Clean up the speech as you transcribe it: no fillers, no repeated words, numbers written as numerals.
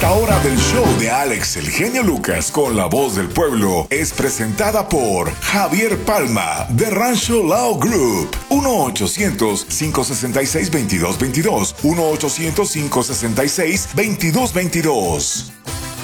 Esta hora del show de Alex el Genio Lucas con la voz del pueblo es presentada por Javier Palma de Rancho Lao Group. 1-800-566-2222. 1-800-566-2222.